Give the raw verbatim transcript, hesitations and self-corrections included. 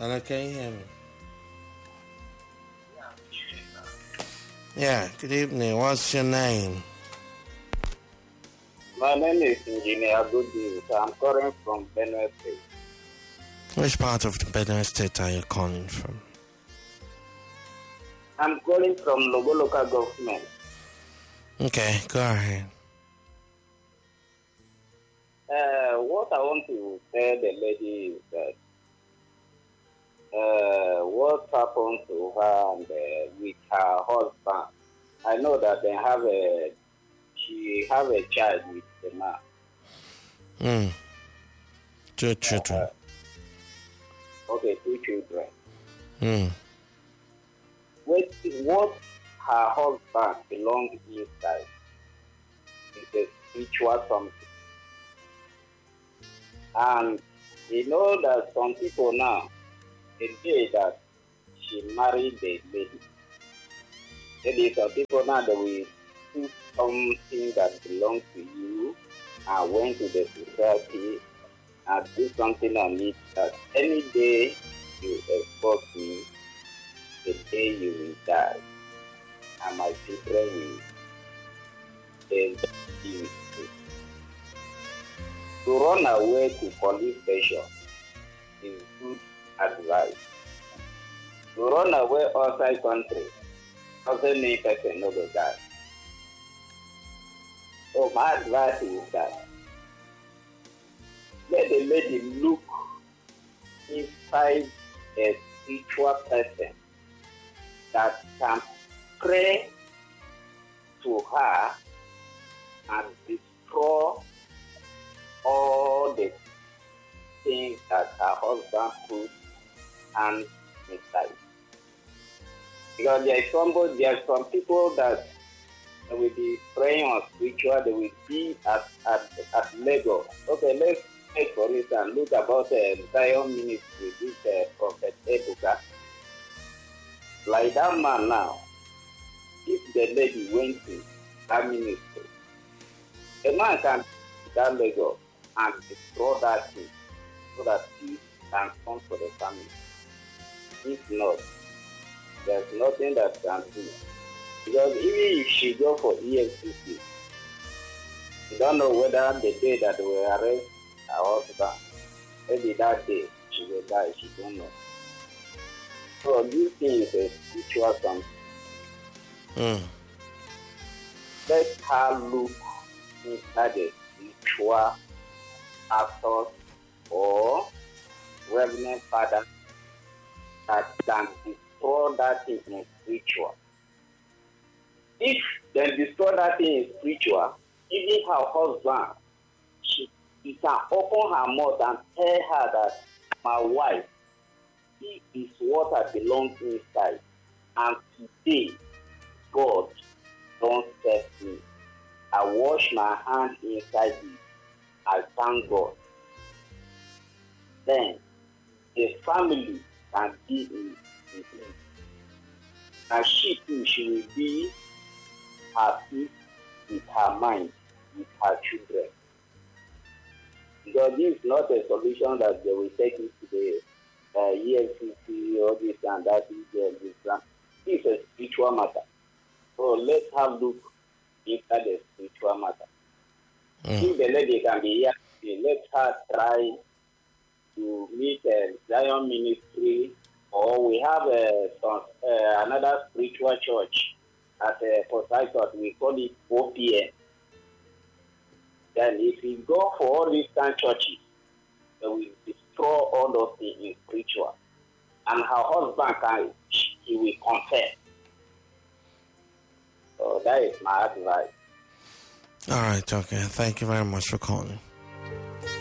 Hello, can you hear me? Yeah, good evening. What's your name? My name is Engineer Goodnews. I'm calling from Benue State. Which part of the Benue State are you calling from? I'm calling from Logo Local Government. Okay, go ahead. Uh, what I want to tell the lady is that uh, what happened to her and uh, with her husband. I know that they have a she have a child with the man. Hmm. Two children. Uh, okay, two children. Hmm. What what her husband belongs inside is a spiritual something. And you know that some people now, the day that she married the lady, maybe some people now that will do something that belongs to you and went to the society and do something on it that any day you expose me, the day you will die, and my children will then be with you. To run away to police station is good advice. To run away outside country doesn't mean person no go die. So my advice is that let the lady look inside a spiritual person that can pray to her and destroy all the things that her husband put and inside. Because there is somebody, there are some people that will be praying on spiritual, they will be at, at, at Lagos. Okay, let's take for instance, look about the uh, Zion ministry, this uh, Prophet Ebuka. Like that man now, if the lady went to that ministry, the man can that Lagos and destroy that thing so that peace can come for the family. If not, there's nothing that can do. Because even if she go for E F C C, you don't know whether the day that they will arrest her husband, maybe that day she will die, she don't know. So this thing is a spiritual something. Hmm. Let her look inside the spiritual actors or reverend father that can destroy that thing in spiritual. If they destroy that thing in spiritual, even her husband, she, she can open her mouth and tell her that my wife, he is what I belong inside. And today, God don't set me. I wash my hand inside it. I thank God. Then the family can be in it. And she too, she will be happy with her mind, with her children. Because this is not a solution that they will take it to the uh, E F C C or this and that. This is a spiritual matter. So let's have look inside the spiritual matter. Mm. If the lady can be here, let her try to meet a Zion ministry, or we have a, some, uh, another spiritual church at uh, Port Harcourt. We call it O P N. Then if we go for all these kind of churches, they will destroy all those things in spiritual. And her husband can, he will confess. So that is my advice. All right, okay. Thank you very much for calling.